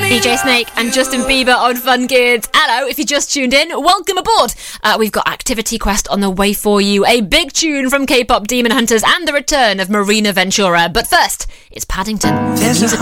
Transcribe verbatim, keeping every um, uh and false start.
D J Snake and Justin Bieber on Fun Kids. Hello, if you just tuned in, welcome aboard. Uh, we've got Activity Quest on the way for you, a big tune from K-pop Demon Hunters and the return of Marina Ventura. But first, it's Paddington. There's a